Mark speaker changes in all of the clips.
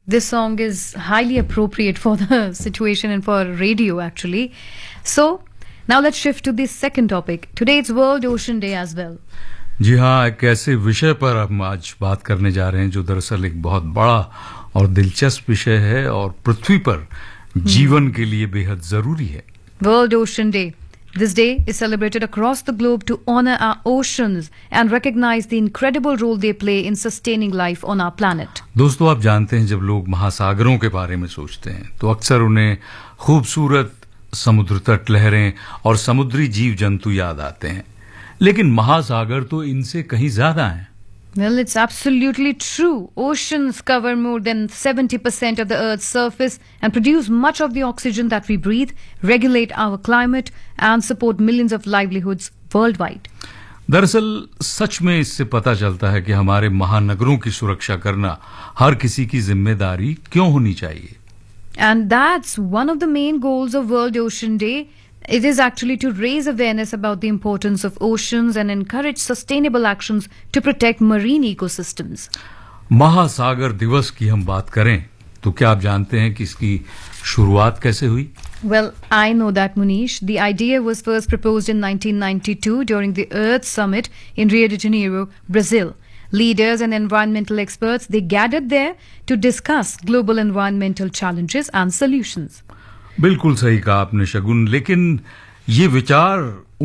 Speaker 1: This song is highly appropriate for the situation and for radio, actually. So, now let's shift to the second topic. Today it's World Ocean Day as well.
Speaker 2: जी हाँ, एक ऐसे विषय पर हम आज बात करने जा रहे हैं जो दरअसल एक बहुत बड़ा और दिलचस्प विषय है और पृथ्वी पर जीवन के लिए बेहद जरूरी है.
Speaker 1: World Ocean Day. This day is celebrated across the globe to honor our oceans and recognize the incredible role they play in sustaining life on our planet.
Speaker 2: दोस्तों, आप जानते हैं जब लोग महासागरों के बारे में सोचते हैं तो अक्सर उन्हें खूबसूरत समुद्र तट, लहरें और समुद्री जीव जंतु याद आते हैं, लेकिन महासागर तो इनसे कहीं ज्यादा हैं.
Speaker 1: Well, it's absolutely true. Oceans cover more than 70% of the Earth's surface and produce much of the oxygen that we breathe, regulate our climate, and support millions of livelihoods worldwide.
Speaker 2: दरअसल सच में इससे पता चलता है कि हमारे महानगरों की सुरक्षा करना हर किसी की जिम्मेदारी क्यों होनी चाहिए.
Speaker 1: And that's one of the main goals of World Ocean Day. It is actually to raise awareness about the importance of oceans and encourage sustainable actions to protect marine ecosystems.
Speaker 2: महासागर दिवस की हम बात करें तो क्या आप जानते हैं कि इसकी शुरुआत कैसे हुई?
Speaker 1: Well, I know that, Munish. The idea was first proposed in 1992 during the Earth Summit in Rio de Janeiro, Brazil. Leaders and environmental experts, they gathered there to discuss global environmental challenges and solutions.
Speaker 2: बिल्कुल सही कहा आपने शगुन, लेकिन ये विचार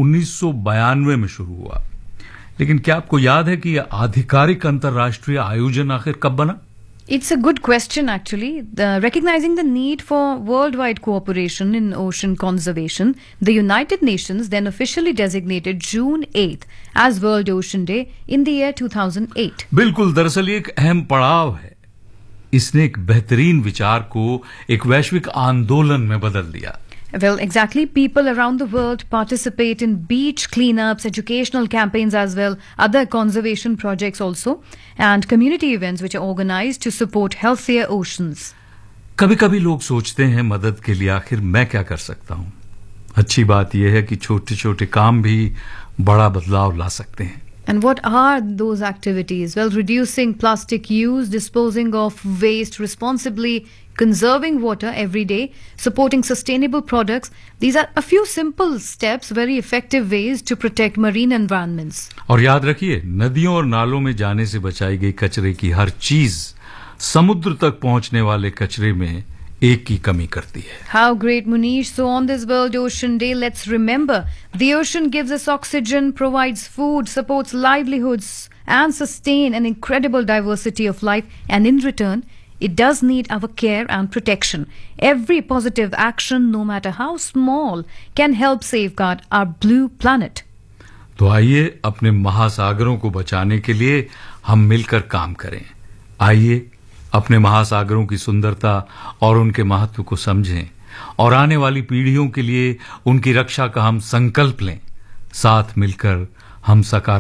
Speaker 2: 1992 में शुरू हुआ. लेकिन क्या आपको याद है कि यह आधिकारिक अंतर्राष्ट्रीय आयोजन आखिर कब बना?
Speaker 1: It's a good question, actually. Recognizing the need for worldwide cooperation in ocean conservation, the United Nations then officially designated June 8th as World Ocean Day in the year 2008.
Speaker 2: बिल्कुल, दरअसल ये एक अहम पड़ाव है. इसने एक बेहतरीन विचार को एक वैश्विक आंदोलन में बदल दिया.
Speaker 1: Well, exactly. People around the world participate in beach cleanups, educational campaigns as well, other conservation projects also, and community events which are organized to support healthier oceans.
Speaker 2: कभी-कभी लोग सोचते हैं मदद के लिए आखिर मैं क्या कर सकता हूं. अच्छी बात यह है कि छोटे-छोटे काम भी बड़ा बदलाव ला सकते हैं.
Speaker 1: And what are those activities? Well, reducing plastic use, disposing of waste responsibly, conserving water every day, supporting sustainable products. These are a few simple steps, very effective ways to protect marine environments.
Speaker 2: और याद रखिए, नदियों और नालों में जाने से बचाई गई कचरे की हर चीज समुद्र तक पहुंचने वाले कचरे में एक की कमी करती है.
Speaker 1: How great, Munish. So on this World Ocean Day, let's remember the ocean gives us oxygen, provides food, supports livelihoods, and sustain an incredible diversity of life. And in return, it does need our care and protection. Every positive action, no matter how small, can help safeguard our blue planet.
Speaker 2: तो आइए अपने महासागरों को बचाने के लिए हम मिलकर काम करें. आइए अपने महासागरों की सुंदरता और उनके महत्व को समझें और आने वाली पीढ़ियों के लिए उनकी रक्षा का हम संकल्प लें. साथ मिलकर हम सकारात्मक